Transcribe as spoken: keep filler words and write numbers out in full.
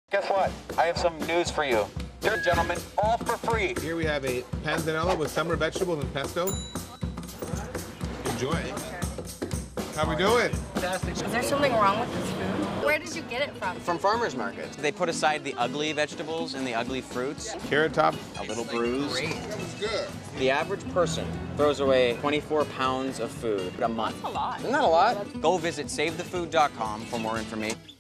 Guess what? I have some news for you. Here, gentlemen, all for free. Here we have a panzanella with summer vegetables and pesto. Enjoy. How we doing? Fantastic. Is there something wrong with this food? Where did you get it from? From farmers markets. They put aside the ugly vegetables and the ugly fruits. Carrot top. A little bruise. Great. That was good. The average person throws away twenty-four pounds of food a month. That's a lot. Isn't that a lot? Go visit save the food dot com for more information.